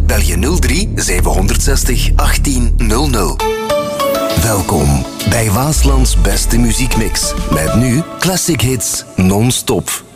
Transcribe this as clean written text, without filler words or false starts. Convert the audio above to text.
Bel je 03 760 1800. Welkom bij Waaslands beste muziekmix. Met nu classic hits non-stop.